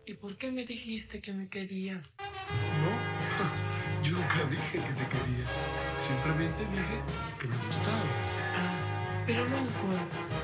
¿Y por qué me dijiste que me querías? No, yo nunca dije que te quería. Simplemente dije que me gustabas. Ah, pero no en coro.